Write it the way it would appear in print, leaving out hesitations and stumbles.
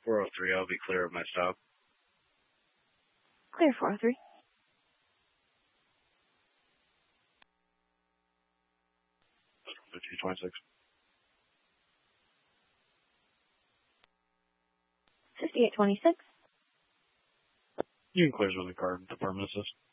403, I'll be clear of my stop. Clear 403. 226. 5826. You can clear with the card. The permit assist.